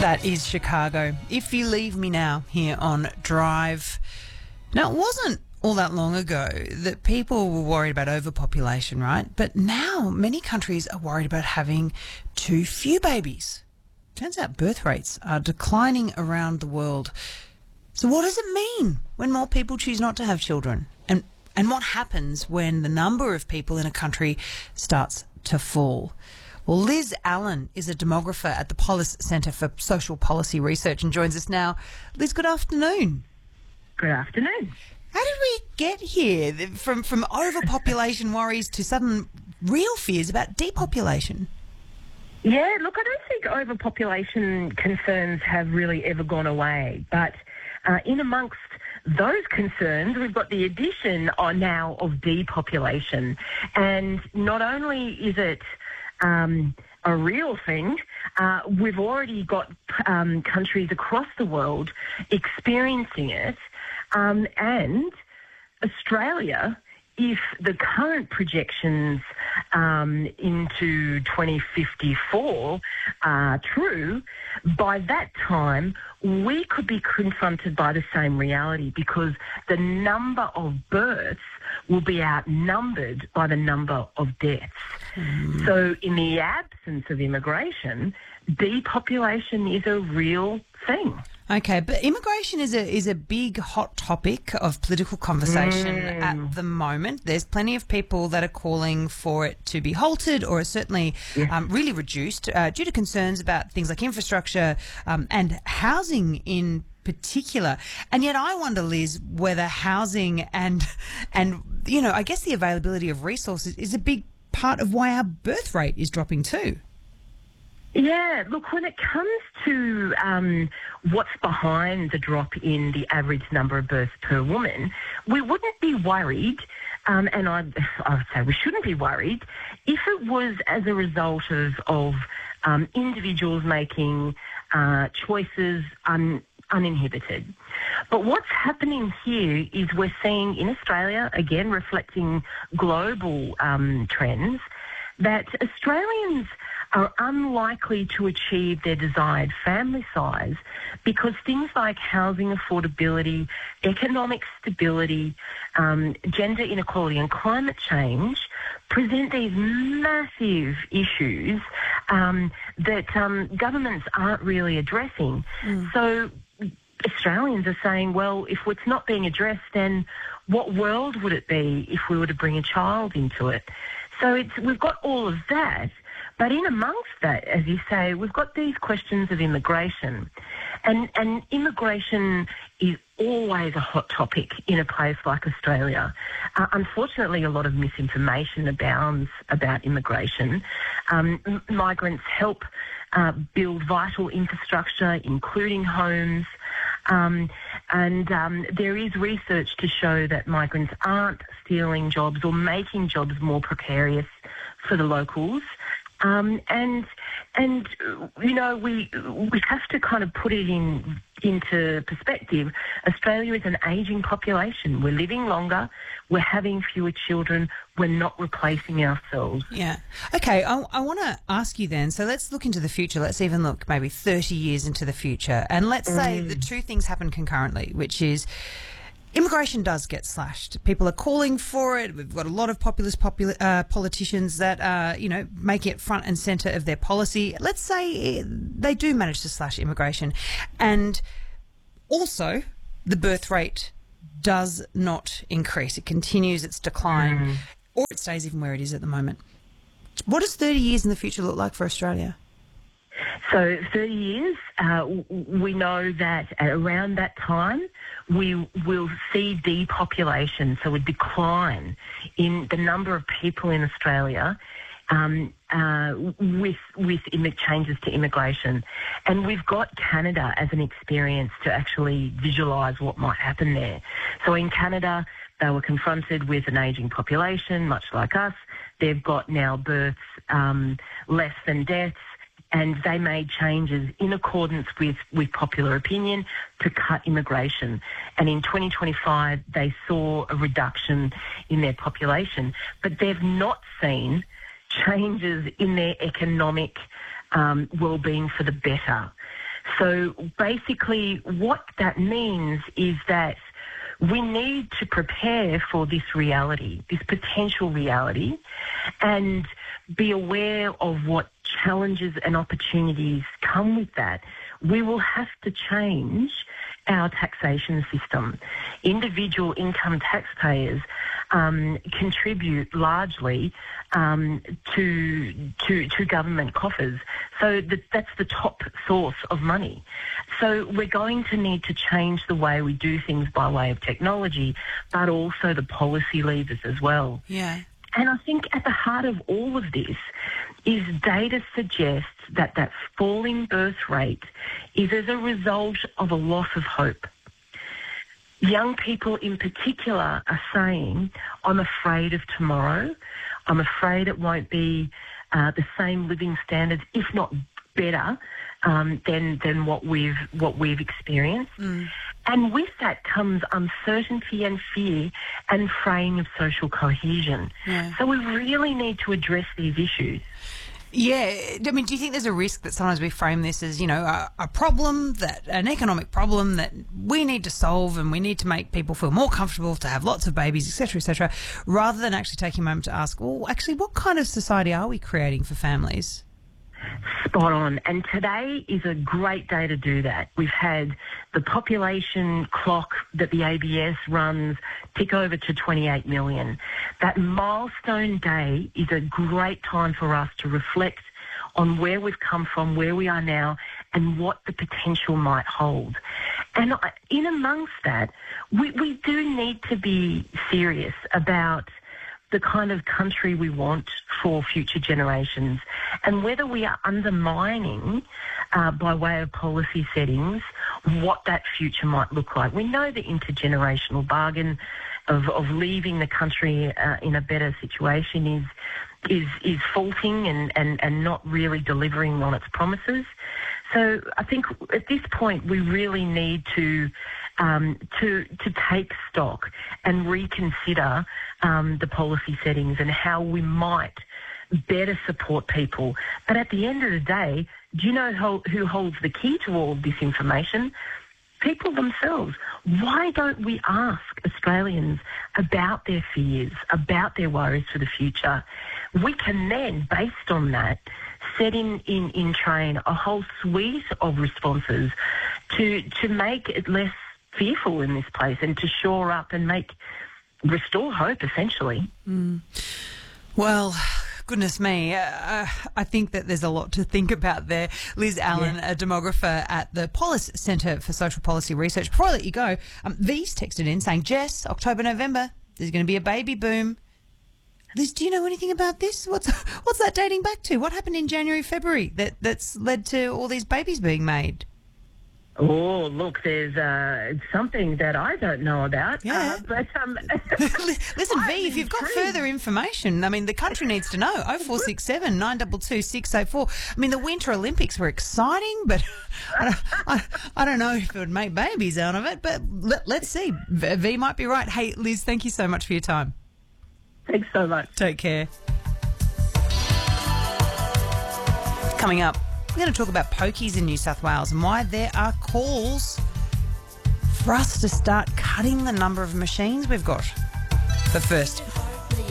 That is Chicago. If You Leave Me Now, here on Drive. Now, it wasn't all that long ago that people were worried about overpopulation, right? But now many countries are worried about having too few babies. Turns out birth rates are declining around the world. So what does it mean when more people choose not to have children? And what happens when the number of people in a country starts to fall? Well, Liz Allen is a demographer at the Polis Centre for Social Policy Research and joins us now. Liz, good afternoon. Good afternoon. How did we get here from overpopulation worries to sudden real fears about depopulation? Yeah, look, I don't think overpopulation concerns have really ever gone away. But in amongst those concerns, we've got the addition now of depopulation. And not only is it a real thing, we've already got countries across the world experiencing it. And Australia, if the current projections into 2054 are true, by that time we could be confronted by the same reality because the number of births will be outnumbered by the number of deaths. So in the absence of immigration, depopulation is a real thing. Okay, but immigration is a big hot topic of political conversation at the moment. There's plenty of people that are calling for it to be halted or certainly really reduced due to concerns about things like infrastructure and housing in particular. And yet I wonder, Liz, whether housing and you know, I guess the availability of resources is a big part of why our birth rate is dropping too. Yeah, look, when it comes to what's behind the drop in the average number of births per woman, we wouldn't be worried, and I would say we shouldn't be worried, if it was as a result of individuals making choices uninhibited. But what's happening here is we're seeing in Australia, again reflecting global trends, that Australians are unlikely to achieve their desired family size because things like housing affordability, economic stability, gender inequality and climate change present these massive issues that governments aren't really addressing. So Australians are saying, well, if it's not being addressed, then what world would it be if we were to bring a child into it? So we've got all of that. But in amongst that, as you say, we've got these questions of immigration. And immigration is always a hot topic in a place like Australia. Unfortunately, a lot of misinformation abounds about immigration. Migrants help build vital infrastructure, including homes. And there is research to show that migrants aren't stealing jobs or making jobs more precarious for the locals. And you know, we have to kind of put it into perspective. Australia is an ageing population. We're living longer. We're having fewer children. We're not replacing ourselves. Yeah. Okay, I want to ask you then, so let's look into the future. Let's even look maybe 30 years into the future. And let's say the two things happen concurrently, which is immigration does get slashed. People are calling for it. We've got a lot of populist politicians that are, you know, making it front and centre of their policy. Let's say they do manage to slash immigration. And also the birth rate does not increase. It continues its decline or it stays even where it is at the moment. What does 30 years in the future look like for Australia? So 30 years, we know that at around that time, we will see depopulation, so a decline in the number of people in Australia with changes to immigration. And we've got Canada as an experience to actually visualise what might happen there. So in Canada, they were confronted with an ageing population, much like us. They've got now births less than deaths. And they made changes in accordance with popular opinion to cut immigration. And in 2025, they saw a reduction in their population. But they've not seen changes in their economic well-being for the better. So basically what that means is that we need to prepare for this reality, this potential reality, and be aware of what challenges and opportunities come with that. We will have to change our taxation system. Individual income taxpayers contribute largely to government coffers. So that's the top source of money. So we're going to need to change the way we do things by way of technology, but also the policy levers as well. Yeah. And I think at the heart of all of this is data suggests that that falling birth rate is as a result of a loss of hope. Young people in particular are saying, I'm afraid of tomorrow. I'm afraid it won't be the same living standards, if not better, than what we've experienced. And with that comes uncertainty and fear and fraying of social cohesion. Yeah. So we really need to address these issues. Yeah, I mean, do you think there's a risk that sometimes we frame this as, you know, a problem, an economic problem that we need to solve and we need to make people feel more comfortable to have lots of babies, et cetera, rather than actually taking a moment to ask, well, actually, what kind of society are we creating for families? Spot on. And today is a great day to do that. We've had the population clock that the ABS runs tick over to 28 million. That milestone day is a great time for us to reflect on where we've come from, where we are now, and what the potential might hold. And in amongst that, we do need to be serious about the kind of country we want for future generations, and whether we are undermining, by way of policy settings, what that future might look like. We know the intergenerational bargain of leaving the country in a better situation is faulting and not really delivering on its promises. So I think at this point we really need to take stock and reconsider the policy settings and how we might better support people. But at the end of the day, do you know who holds the key to all of this information? People themselves. Why don't we ask Australians about their fears, about their worries for the future? We can then, based on that, set in train a whole suite of responses to make it less fearful in this place and to shore up and restore hope, essentially. Well, goodness me, I think that there's a lot to think about there. Liz Allen, a demographer at the Polis Centre for Social Policy Research. Before I let you go, V's texted in saying, Jess, October, November, there's going to be a baby boom. Liz, do you know anything about this? What's that dating back to? What happened in January, February that's led to all these babies being made? Oh, look, there's something that I don't know about. Yeah. Listen, V, if you've got further information, I mean, the country needs to know. 0467 922 604. I mean, the Winter Olympics were exciting, but I don't know if it would make babies out of it, but let's see. V might be right. Hey, Liz, thank you so much for your time. Thanks so much. Take care. Coming up, we're going to talk about pokies in New South Wales and why there are calls for us to start cutting the number of machines we've got. But first,